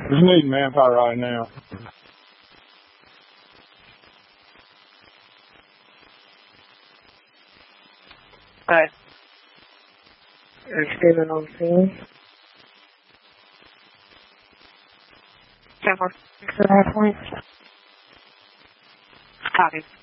Just need manpower right now. Alright. You're standing on scene. 10-4. 6.5 points. Copy.